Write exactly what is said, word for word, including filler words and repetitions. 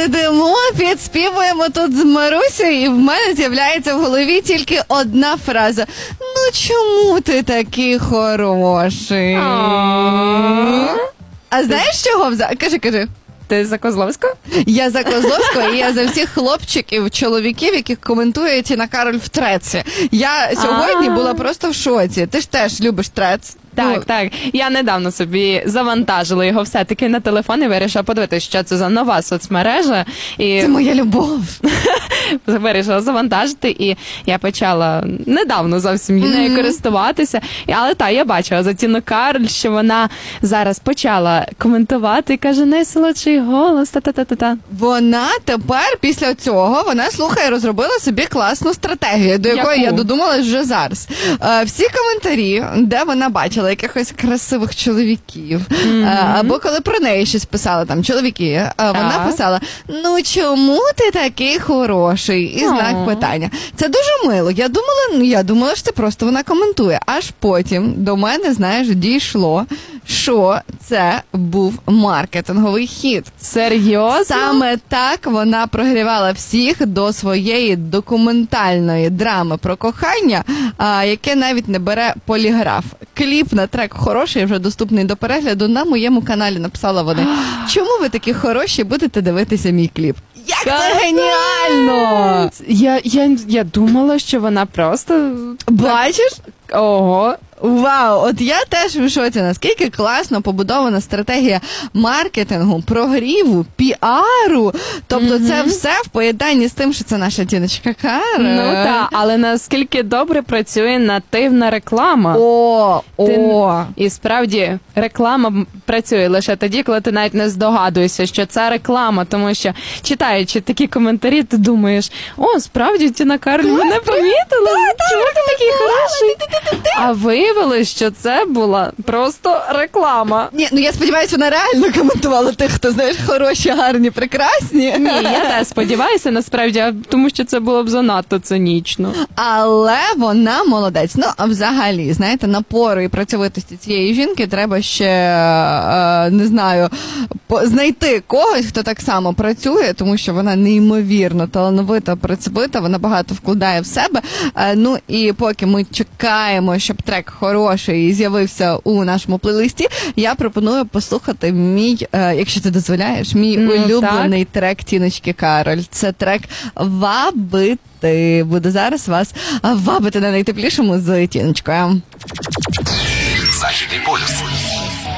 сидимо, підспівуємо тут з Марусею, і в мене з'являється в голові тільки одна фраза. Ну чому ти такий хороший? А знаєш чого? Кажи, кажи. Ти за Козловського? Я за Козловського, і я за всіх хлопчиків, чоловіків, яких коментує Тіна Кароль в треці. Я сьогодні була просто в шоці. Ти ж теж любиш трец. Так, ну, так. Я недавно собі завантажила його все-таки на телефон і вирішила подивитися, що це за нова соцмережа. І... Це моя любов. Вирішила завантажити, і я почала недавно зовсім mm-hmm. нею користуватися. Але так, я бачила за Тіну Кароль, що вона зараз почала коментувати і каже, найсолодший голос, та-та-та-та. Вона тепер, після цього, вона, слухай, розробила собі класну стратегію, до якої Яку? я додумалась вже зараз. Е, всі коментарі, де вона бачила якихось красивих чоловіків, mm-hmm. або коли про неї щось писали там чоловіки, вона а. писала, ну чому ти такий хороший? І знак oh. питання. Це дуже мило. Я думала, ну я думала, що це просто вона коментує. Аж потім до мене, знаєш, дійшло, що це був маркетинговий хід. Серйозно? Саме так вона прогрівала всіх до своєї документальної драми про кохання, а, яке навіть не бере поліграф. Кліп на трек хороший, вже доступний до перегляду, на моєму каналі написала вони. Чому ви такі хороші, будете дивитися мій кліп? Як це геніально! Я, я, я думала, що вона просто... Бачиш? Ого! Вау, от я теж в шоці, наскільки класно побудована стратегія маркетингу, прогріву, піару. Тобто mm-hmm. це все в поєднанні з тим, що це наша Тіночка Кароль. Ну так, але наскільки добре працює нативна реклама. О, ти... о. І справді реклама працює лише тоді, коли ти навіть не здогадуєшся, що це реклама, тому що читаючи такі коментарі, ти думаєш, о, справді Тіна Кароль мене помітила, чому ти такий хороший? А виявилось, що це була просто реклама. Ні, ну я сподіваюся, вона реально коментувала тих, хто, знаєш, хороші, гарні, прекрасні. Ні, я теж сподіваюся, насправді, тому що це було б занадто цинічно. Але вона молодець. Ну, а взагалі, знаєте, напору і працьовитості цієї жінки треба ще, е, не знаю, знайти когось, хто так само працює, тому що вона неймовірно талановита, працьовита, вона багато вкладає в себе. Е, ну, і поки ми чекаємо, щоб трек хороший з'явився у нашому плейлисті, я пропоную послухати мій, е, якщо ти дозволяєш, мій mm, улюблений так. трек Тіночки Кароль. Це трек «Вабити». Буду зараз вас вабити на найтеплішому з Тіночкою. Західний